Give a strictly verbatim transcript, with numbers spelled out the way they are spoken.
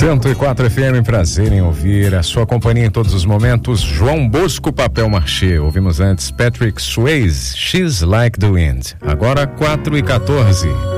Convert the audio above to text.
cento e quatro F M, prazer em ouvir a sua companhia em todos os momentos. João Bosco, Papel Machê. Ouvimos antes Patrick Swayze, She's Like the Wind. Agora quatro e quatorze.